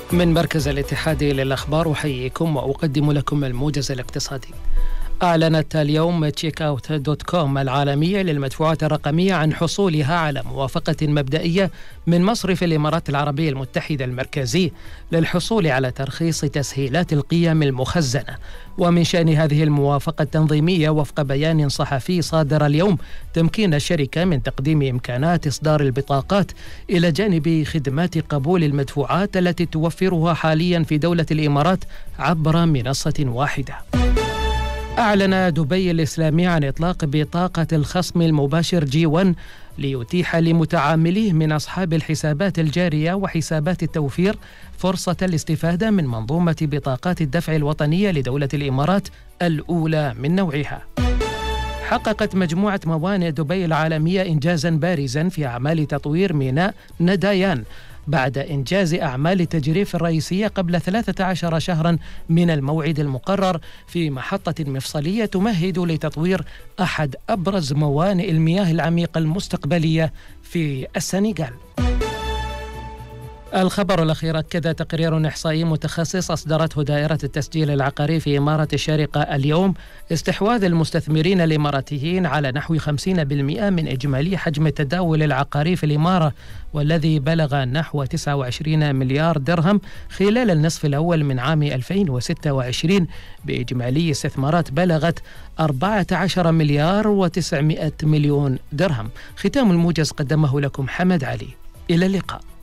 من مركز الاتحادي للأخبار أحييكم وأقدم لكم الموجز الاقتصادي. أعلنت اليوم checkout.com العالمية للمدفوعات الرقمية عن حصولها على موافقة مبدئية من مصرف الإمارات العربية المتحدة المركزي للحصول على ترخيص تسهيلات القيم المخزنة. ومن شأن هذه الموافقة التنظيمية وفق بيان صحفي صادر اليوم تمكين الشركة من تقديم إمكانات إصدار البطاقات إلى جانب خدمات قبول المدفوعات التي توفرها حاليا في دولة الإمارات عبر منصة واحدة. أعلن دبي الإسلامي عن إطلاق بطاقة الخصم المباشر G1 ليتيح لمتعامليه من أصحاب الحسابات الجارية وحسابات التوفير فرصة الاستفادة من منظومة بطاقات الدفع الوطنية لدولة الإمارات الأولى من نوعها. حققت مجموعة موانئ دبي العالمية إنجازا بارزا في أعمال تطوير ميناء ندايان بعد إنجاز أعمال التجريف الرئيسية قبل 13 شهرا من الموعد المقرر في محطة مفصلية تمهد لتطوير أحد أبرز موانئ المياه العميقة المستقبلية في السنغال. الخبر الأخير أكد تقرير إحصائي متخصص أصدرته دائرة التسجيل العقاري في إمارة الشارقة اليوم استحواذ المستثمرين الإماراتيين على نحو 50% من إجمالي حجم التداول العقاري في الإمارة، والذي بلغ نحو 29 مليار درهم خلال النصف الأول من عام 2026 بإجمالي استثمارات بلغت 14 مليار و900 مليون درهم. ختام الموجز قدمه لكم حمد علي. إلى اللقاء.